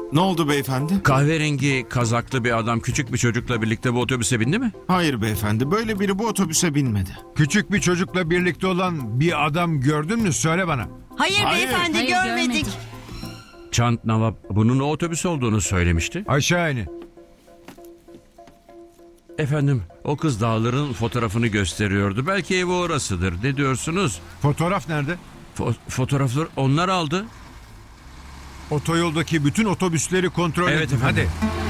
Ne oldu beyefendi? Kahverengi kazaklı bir adam küçük bir çocukla birlikte bu otobüse bindi mi? Hayır beyefendi, böyle biri bu otobüse binmedi. Küçük bir çocukla birlikte olan bir adam gördün mü? Söyle bana. Hayır, beyefendi Hayır, görmedik. Çant Navap bunun o otobüs olduğunu söylemişti. Aşağı in. Efendim, o kız dağların fotoğrafını gösteriyordu. Belki evi orasıdır. Ne diyorsunuz? Fotoğraf nerede? Fotoğrafları onlar aldı. Otoyoldaki bütün otobüsleri kontrol Evet edin. efendim. Hadi.